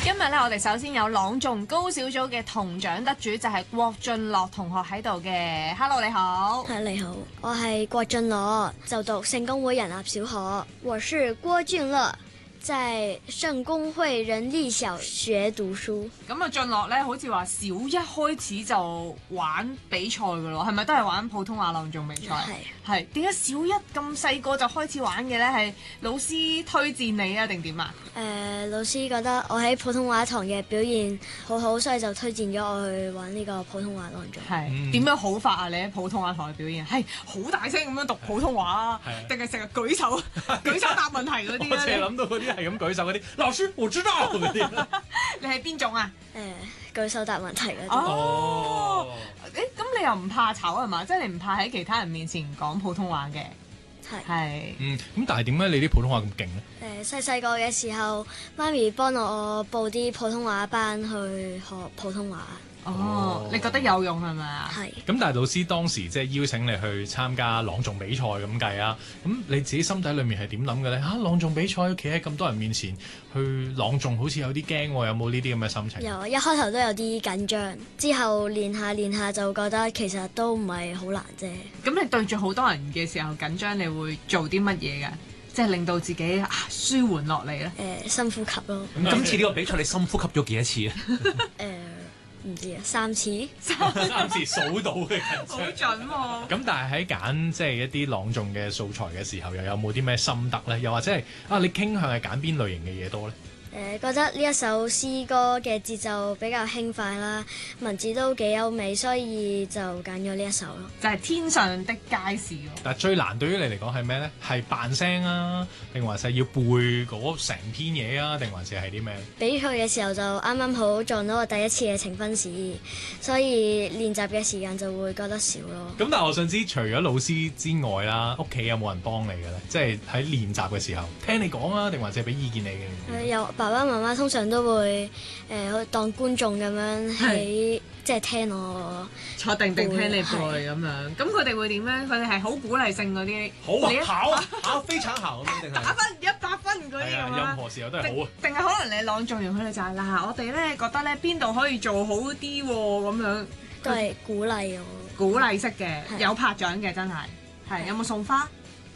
今日咧，我哋首先有朗誦高小組嘅銅獎得主就係郭俊樂同學喺度嘅。Hello， 你好。 你好，我係郭俊樂，就讀聖公會仁立小學。我是郭俊樂，在聖公會仁立小學讀書。 咁啊，俊樂咧好似話小一開始就玩比賽噶咯，係咪都係玩普通話朗誦比賽？係點解小一咁細個就開始玩嘅咧？係老師推薦你啊，定點啊？ 老師覺得我喺普通話堂嘅表現好好，所以就推薦咗我去玩呢個普通話朗誦。 係點樣好法啊？你喺普通話堂嘅表現係好大聲咁樣讀普通話啊？定係成日舉手答問題嗰啲咧？ 我淨係諗到嗰啲係咁舉手嗰啲，老師我知道嗰啲。 你係邊種啊？ 舉手答問題嗰啲。 哦，咁你又唔怕醜係嘛？即係你唔怕喺其他人面前講普通話嘅？係。 咁但係點解你啲普通話咁勁咧？ 細個嘅時候，媽咪幫我報啲普通話班去學普通話。 哦，你覺得有用係咪啊？ 係。 咁但係老師當時即係邀請你去參加朗誦比賽咁計啊，咁你自己心底裏面係點諗嘅咧？朗誦比賽企喺咁多人面前去朗誦，好似有啲驚喎，有冇呢啲咁嘅心情？ 有，一開頭都有啲緊張，之後練下就覺得其實都唔係好難啫。 咁你對住好多人嘅時候緊張，你會做啲乜嘢㗎？即係令到自己舒緩落嚟咧？ 深呼吸咯。 咁今次呢個比賽你深呼吸咗幾多次啊？ 唔知啊，3次， 三次數到嘅緊張。 好準喎！ 咁但係喺揀即係一啲朗誦嘅素材嘅時候，又有冇啲咩心得咧？又或者係你傾向係揀邊類型嘅嘢多咧？ 覺得呢一首詩歌嘅節奏比較輕快啦，文字都幾優美，所以就揀咗呢一首咯。 就係天上的街市喎。 但係最難對於你嚟講係咩咧？係扮聲啊，定還是要背嗰成篇嘢啊？定還是係啲咩？ 比賽嘅時候就啱啱好撞到我第一次嘅呈分試，所以練習嘅時間就會覺得少咯。 咁但係我想知，除咗老師之外啦，屋企有冇人幫你嘅咧？即係喺練習嘅時候聽你講啊，定還是係俾意見你嘅？ 有爸爸媽媽通常都會當觀眾咁樣喺即係聽我坐定聽你背咁樣。咁佢哋會點咧？佢哋係好鼓勵性嗰啲， 考非常好咁樣定係打分100分嗰啲咁樣。 任何時候都係好啊。 定係可能你朗誦完佢哋就係嗱，我哋咧覺得咧邊度可以做好啲喎咁樣。 都係鼓勵我。 鼓勵式嘅，有拍獎嘅真係。有冇送花？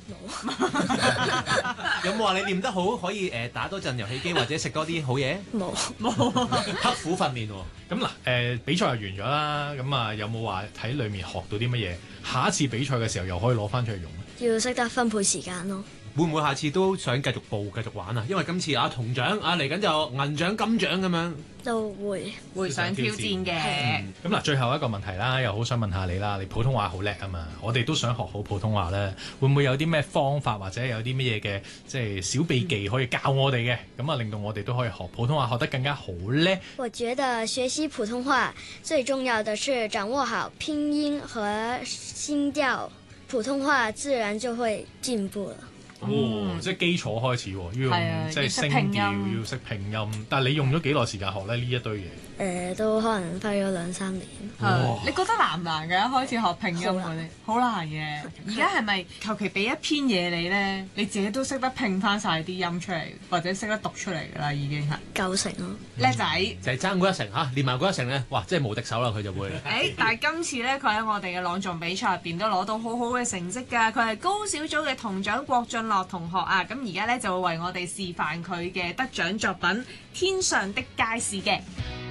有冇話你練得好可以打多陣遊戲機或者食多啲好嘢？ 冇。 刻苦訓練喎。 咁嗱比賽又完咗啦，咁啊有冇話喺裡面學到啲乜嘢？下一次比賽嘅時候又可以攞翻出嚟用咧？ 要識得分配時間咯。 會唔會下次都想繼續玩啊？因為今次銅獎嚟緊就銀獎金獎咁樣。 都會想挑戰嘅。 咁嗱，最後一個問題啦，又好想問下你啦。你普通話好叻啊嘛，我哋都想學好普通話咧。會唔會有啲咩方法或者有啲乜嘢嘅即係小秘技可以教我哋嘅？咁啊，令到我哋都可以學普通話學得更加好咧？ 我覺得學習普通話最重要的是掌握好拼音和聲調，普通話自然就會進步了。 即係基礎開始喎，要即係聲調，要識拼音。但係你用咗幾耐時間學咧呢一堆嘢？ 都可能花咗2-3年。 你覺得難唔難嘅？一開始學拼音嗰啲，好難嘅。而家係咪求其俾一篇嘢你咧，你自己都識得拼翻晒啲音出嚟，或者識得讀出嚟㗎啦？已經係 90%咯。 叻仔就係爭嗰1成嚇，練埋嗰1成咧，哇！真係無敵手啦，佢就會。 但係今次咧，佢喺我哋嘅朗誦比賽入邊都攞到好好嘅成績㗎。佢係高小組嘅銅獎郭俊樂同學啊。咁而家咧就會為我哋示範佢嘅得獎作品《天上的街市》嘅。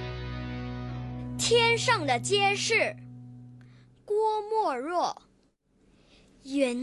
天上的街市，郭沫若。